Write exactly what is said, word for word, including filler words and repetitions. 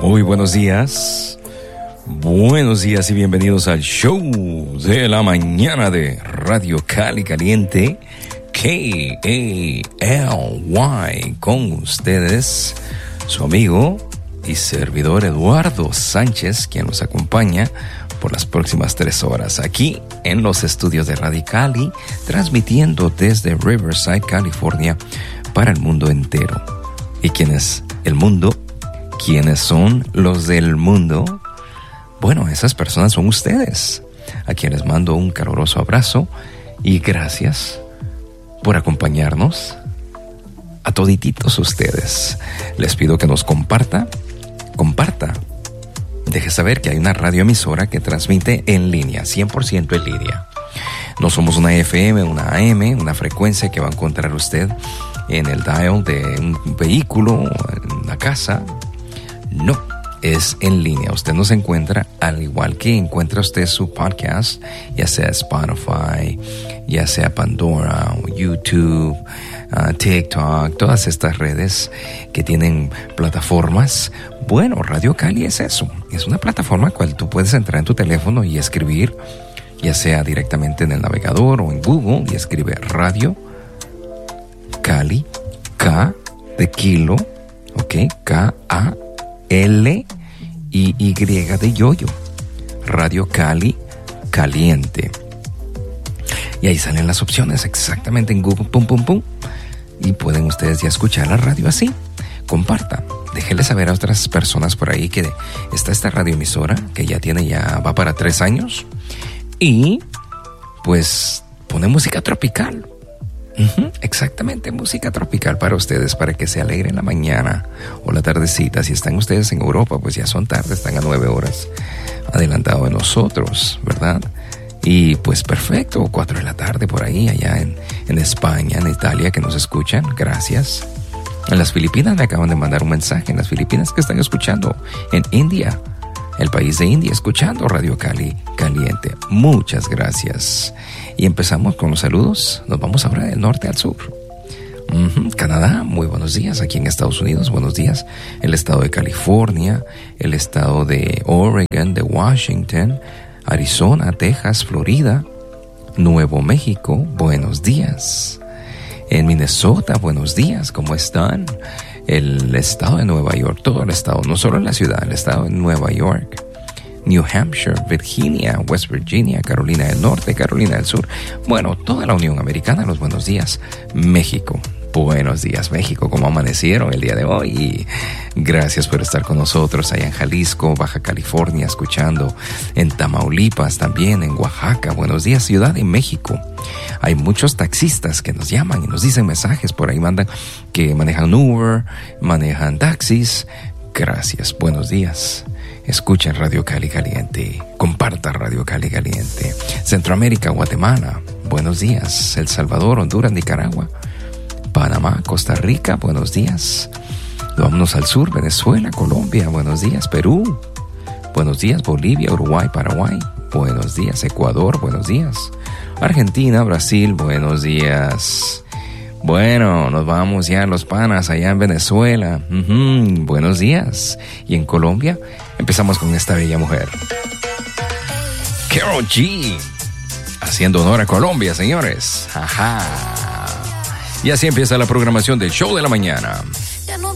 Muy buenos días, buenos días y bienvenidos al show de la mañana de Radio Cali Caliente, K A L Y, con ustedes, su amigo y servidor Eduardo Sánchez, quien nos acompaña por las próximas tres horas aquí en los estudios de Radio Cali, transmitiendo desde Riverside, California, para el mundo entero. ¿Y quién es el mundo? ¿Quiénes son los del mundo? Bueno, esas personas son ustedes, a quienes mando un caluroso abrazo y gracias por acompañarnos. A todititos ustedes les pido que nos comparta, comparta. Deje saber que hay una radioemisora que transmite en línea, cien por ciento en línea. No somos una F M, una A M, una frecuencia que va a encontrar usted en el dial de un vehículo, en una casa. No, es en línea. Usted nos encuentra al igual que encuentra usted su podcast, ya sea Spotify, ya sea Pandora, YouTube, uh, TikTok, todas estas redes que tienen plataformas. Bueno, Radio Cali es eso. Es una plataforma cual tú puedes entrar en tu teléfono y escribir, ya sea directamente en el navegador o en Google, y escribe Radio Cali, K de kilo, ok, K A L y Y de yoyo, Radio Cali Caliente. Y ahí salen las opciones exactamente en Google, pum, pum, pum. Y pueden ustedes ya escuchar la radio así. Comparta, déjenle saber a otras personas por ahí que está esta radioemisora que ya tiene, ya va para tres años. Y pues pone música tropical. Uh-huh, exactamente, música tropical para ustedes, para que se alegren la mañana o la tardecita. Si están ustedes en Europa, pues ya son tarde, están a nueve horas adelantado de nosotros, ¿verdad? Y pues perfecto, cuatro de la tarde por ahí, allá en, en España, en Italia, que nos escuchan, gracias. En las Filipinas me acaban de mandar un mensaje, en las Filipinas que están escuchando, en India, el país de India, escuchando Radio Cali Caliente. Muchas gracias. Y empezamos con los saludos. Nos vamos ahora del norte al sur. Uh-huh. Canadá, muy buenos días. Aquí en Estados Unidos, buenos días. El estado de California, el estado de Oregon, de Washington, Arizona, Texas, Florida, Nuevo México, buenos días. En Minnesota, buenos días. ¿Cómo están? El estado de Nueva York, todo el estado, no solo la ciudad, el estado de Nueva York, New Hampshire, Virginia, West Virginia, Carolina del Norte, Carolina del Sur, bueno, toda la Unión Americana, los buenos días. México, buenos días México, ¿cómo amanecieron el día de hoy? Y gracias por estar con nosotros allá en Jalisco, Baja California, escuchando, en Tamaulipas también, en Oaxaca, buenos días Ciudad de México. Hay muchos taxistas que nos llaman y nos dicen mensajes, por ahí mandan que manejan Uber, manejan taxis. Gracias, buenos días. Escuchen Radio Cali Caliente, comparta Radio Cali Caliente. Centroamérica, Guatemala, buenos días. El Salvador, Honduras, Nicaragua, Panamá, Costa Rica, buenos días. Vámonos al sur, Venezuela, Colombia, buenos días. Perú, buenos días. Bolivia, Uruguay, Paraguay, buenos días. Ecuador, buenos días. Argentina, Brasil, buenos días. Bueno, nos vamos ya a los panas allá en Venezuela. Uh-huh, buenos días. Y en Colombia empezamos con esta bella mujer, Karol G, haciendo honor a Colombia, señores. Ajá. Y así empieza la programación del show de la mañana.